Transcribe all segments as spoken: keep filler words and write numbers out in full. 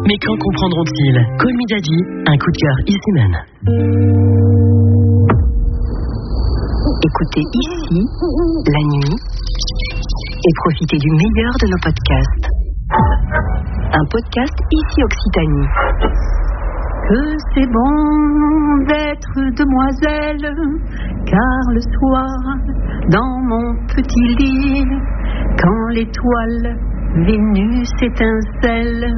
Mais quand comprendront-ils? Call Me Daddy, un coup de cœur Easy Man. Écoutez ici, la nuit, et profitez du meilleur de nos podcasts. Un podcast Ici Occitanie. Que c'est bon d'être demoiselle, car le soir, dans mon petit lit, quand l'étoile Vénus étincelle,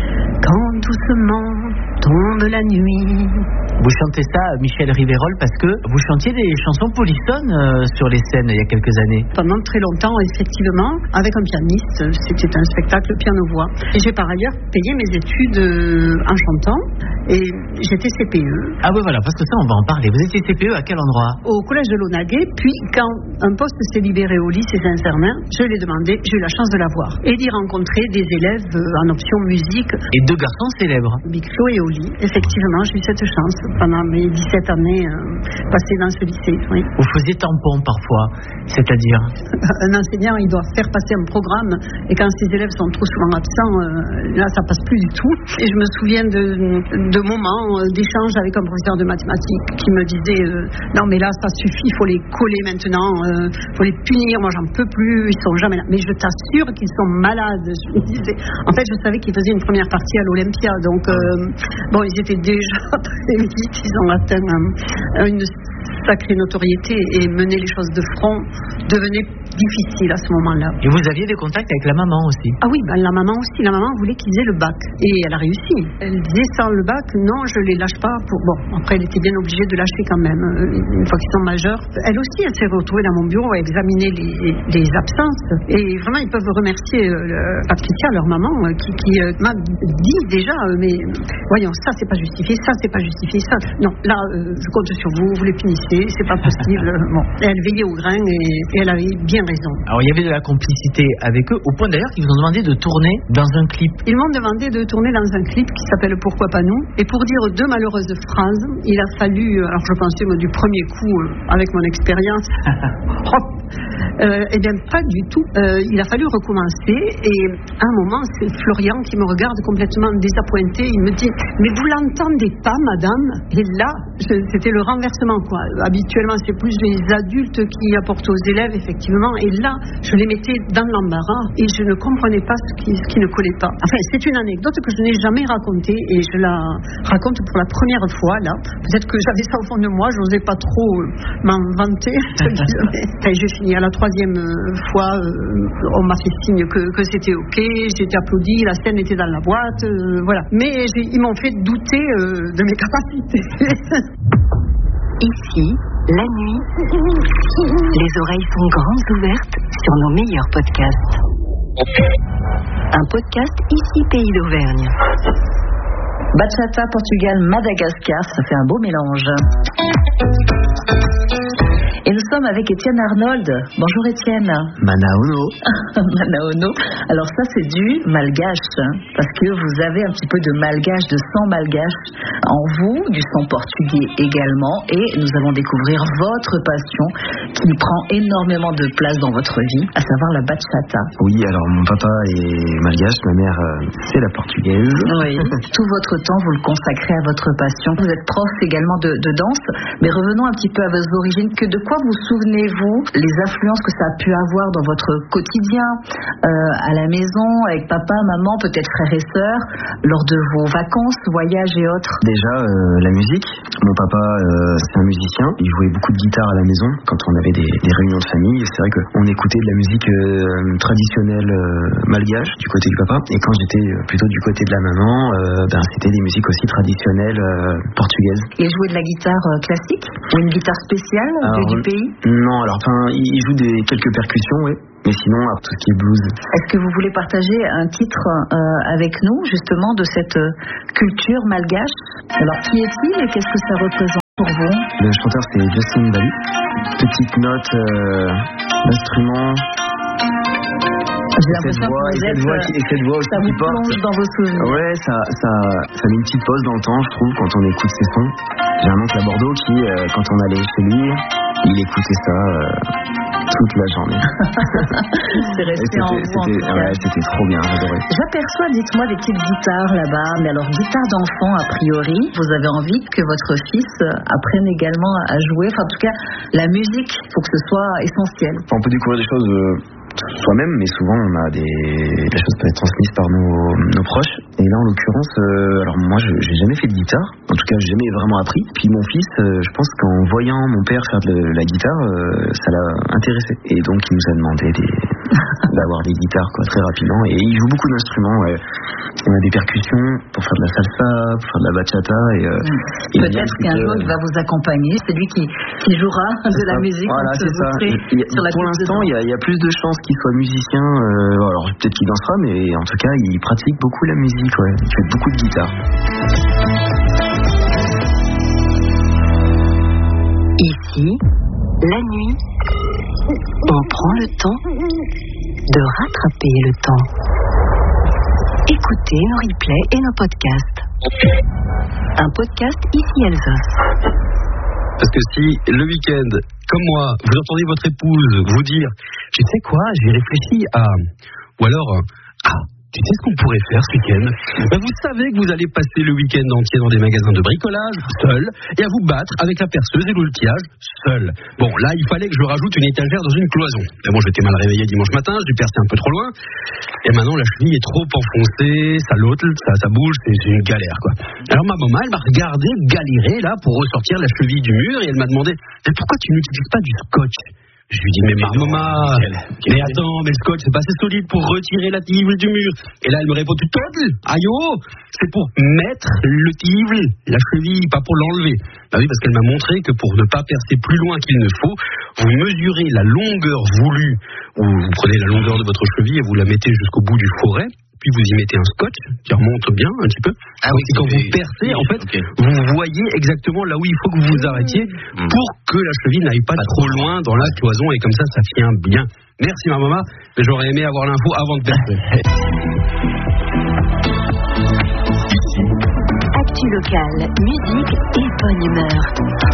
quand doucement tombe la nuit. Vous chantez ça, Michel Riverol, parce que vous chantiez des chansons polyphones euh, sur les scènes il y a quelques années. Pendant très longtemps, effectivement, avec un pianiste, c'était un spectacle piano-voix. Et j'ai par ailleurs payé mes études euh, en chantant, et j'étais C P E. Ah oui, voilà, parce que ça, on va en parler. Vous étiez C P E à quel endroit? Au collège de Launaguet, puis quand un poste s'est libéré au lycée Saint-Cernin, je l'ai demandé, j'ai eu la chance de l'avoir. Et d'y rencontrer des élèves euh, en option musique. Et deux garçons célèbres. Big Flo et Oli, effectivement, j'ai eu cette chance pendant mes dix-sept années euh, passées dans ce lycée. Oui. Vous faisiez tampon parfois, c'est-à-dire? Un enseignant, il doit faire passer un programme, et quand ses élèves sont trop souvent absents, euh, là, ça passe plus du tout. Et je me souviens de, de moments euh, d'échanges avec un professeur de mathématiques qui me disait euh, non, mais là, ça suffit, il faut les coller maintenant, il euh, faut les punir, moi, j'en peux plus, ils sont jamais là. Mais je t'assure qu'ils sont malades. Je me disais, en fait, je savais qu'ils faisaient une première partie à l'Olympia, donc euh, bon, ils étaient déjà très vite, ils ont atteint euh, une sacrée notoriété, et mener les choses de front devenait difficile à ce moment-là. Et vous aviez des contacts avec la maman aussi? Ah oui, ben, la maman aussi. La maman voulait qu'ils aient le bac, et elle a réussi. Elle disait, sans le bac, non, je les lâche pas. Pour... Bon, après, elle était bien obligée de lâcher quand même, une fois qu'ils sont majeurs. Elle aussi, elle s'est retrouvée dans mon bureau à examiner les, les absences, et vraiment, ils peuvent remercier euh, Patricia, leur maman, euh, qui, qui euh, m'a dit déjà, euh, mais voyons, ça c'est pas justifié, ça c'est pas justifié, ça. Non, là, euh, je compte sur vous, vous les punissez, c'est pas possible. Bon, et elle veillait au grain, et, et elle avait bien raison. Alors, il y avait de la complicité avec eux, au point d'ailleurs qu'ils vous ont demandé de tourner dans un clip. Ils m'ont demandé de tourner dans un clip qui s'appelle Pourquoi pas nous. Et pour dire deux malheureuses phrases, il a fallu, alors je pensais moi, du premier coup, euh, avec mon expérience, hop, euh, eh bien pas du tout. Euh, il a fallu recommencer, et à un moment, c'est Florian qui me regarde complètement désappointé. Il me dit, mais vous l'entendez pas, madame? Et là, je, c'était le renversement, quoi. Habituellement, c'est plus les adultes qui apportent aux élèves, effectivement. Et là, je les mettais dans l'embarras, et je ne comprenais pas ce qui, ce qui ne collait pas. Enfin, c'est une anecdote que je n'ai jamais racontée, et je la raconte pour la première fois, là. Peut-être que j'avais ça au fond de moi, je n'osais pas trop euh, m'en vanter. Enfin, j'ai fini à la troisième fois, euh, on m'a fait signe que, que c'était ok, j'ai été applaudie, la scène était dans la boîte, euh, voilà. Mais ils m'ont fait douter euh, de mes capacités. Ici, la nuit, les oreilles sont grandes ouvertes sur nos meilleurs podcasts. Un podcast Ici Pays d'Auvergne. Bachata, Portugal, Madagascar, ça fait un beau mélange. Et nous sommes avec Étienne Arnold. Bonjour Étienne. Manaono. Manaono. Alors ça c'est du malgache, hein, parce que vous avez un petit peu de malgache, de sang malgache en vous, du sang portugais également, et nous allons découvrir votre passion qui prend énormément de place dans votre vie, à savoir la bachata. Oui, alors mon papa est malgache, ma mère euh, c'est la portugaise. Oui. Tout votre temps vous le consacrez à votre passion. Vous êtes prof également de, de danse, mais revenons un petit peu à vos origines. Que de quoi vous souvenez-vous, les influences que ça a pu avoir dans votre quotidien, euh, à la maison, avec papa, maman, peut-être frères et sœurs, lors de vos vacances, voyages et autres? Déjà, euh, la musique. Mon papa, euh, c'est un musicien. Il jouait beaucoup de guitare à la maison quand on avait des, des réunions de famille. C'est vrai qu'on écoutait de la musique euh, traditionnelle euh, malgache du côté du papa. Et quand j'étais plutôt du côté de la maman, euh, ben, c'était des musiques aussi traditionnelles euh, portugaises. Et jouer de la guitare euh, classique ou une guitare spéciale alors, du pays? Non, alors enfin, il joue des quelques percussions, oui. Mais sinon, alors, tout ce qui est blues. Est-ce que vous voulez partager un titre euh, avec nous, justement, de cette euh, culture malgache? Alors, qui est-il et qu'est-ce que ça représente pour vous? Le chanteur, c'est Justin Bali. Petite note euh, d'instrument. J'ai l'impression que vous êtes, voix qui, cette voix aussi ça vous qui porte. plonge dans vos souvenirs. Ouais, ça, ça, ça met une petite pause dans le temps, je trouve, quand on écoute ces sons. J'ai un oncle à Bordeaux qui, euh, quand on allait chez lui, il écoutait ça. Euh, toute la journée. C'est resté en vous, en tout cas. Ouais, c'était trop bien, j'adorais. J'aperçois, dites-moi, des petites guitares là-bas, mais alors guitare d'enfant a priori. Vous avez envie que votre fils apprenne également à jouer, enfin en tout cas la musique, il faut que ce soit essentiel. On peut découvrir des choses euh, soi-même, mais souvent on a des les choses peuvent être transmises par nos, nos proches. Et là en l'occurrence, euh, alors moi je, j'ai jamais fait de guitare, en tout cas j'ai jamais vraiment appris. Puis mon fils, euh, je pense qu'en voyant mon père faire de la guitare, euh, ça l'a intéressé. Et donc il nous a demandé des, d'avoir des guitares quoi, très rapidement. Et il joue beaucoup d'instruments. Ouais. On a des percussions pour faire de la salsa, pour faire de la bachata. Et, euh, mmh. Peut-être qu'un jour il va vous accompagner, c'est lui qui, qui jouera de la ça. musique. Voilà, c'est ça. Il y a, sur la pour l'instant, il y, a, il y a plus de chances qu'il soit musicien. Euh, alors peut-être qu'il dansera, mais en tout cas, il pratique beaucoup la musique. Ouais. Il fait beaucoup de guitare. Ici, la nuit, on prend le temps de rattraper le temps. Écoutez nos replays et nos podcasts. Un podcast ici Alsace. Parce que si le week-end, comme moi, vous entendez votre épouse vous dire « Tu sais quoi, j'ai réfléchi à... » Ou alors « Ah, tu sais ce qu'on pourrait faire ce week-end » ben vous savez que vous allez passer le week-end entier dans des magasins de bricolage, seul, et à vous battre avec la perceuse et l'outillage, seul. Bon, là, il fallait que je rajoute une étagère dans une cloison. Mais bon, j'étais mal réveillé dimanche matin, j'ai percé un peu trop loin, et maintenant la cheville est trop enfoncée, ça l'ôte, ça, ça bouge, c'est, c'est une galère, quoi. Alors ma maman, elle m'a regardé galérer, là, pour ressortir la cheville du mur, et elle m'a demandé « Mais pourquoi tu n'utilises pas du scotch ?» Je lui dis, mais ma maman, mais attends, mais le scotch, c'est pas assez solide pour retirer la tivre du mur. Et là, elle me répond, tu todes, aïe oh, c'est pour mettre le tivre, la cheville, pas pour l'enlever. Bah oui, parce qu'elle m'a montré que pour ne pas percer plus loin qu'il ne faut, vous mesurez la longueur voulue, ou vous prenez la longueur de votre cheville et vous la mettez jusqu'au bout du forêt, puis vous y mettez un scotch qui remonte bien un petit peu. Ah oui, et quand vous percez, en fait, okay. vous voyez exactement là où il faut que vous vous arrêtiez mmh. pour que la cheville n'aille pas, pas trop loin dans la cloison, et comme ça, ça tient bien. Merci ma maman, mais j'aurais aimé avoir l'info avant de percer. Actu locale, musique et bonne humeur.